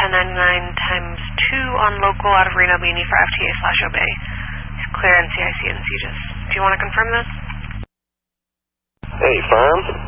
1099 times 2 on local out of Reno Bini for FTA/Obey. Clear NCIC and CGIS. Do you want to confirm this? Hey, firm.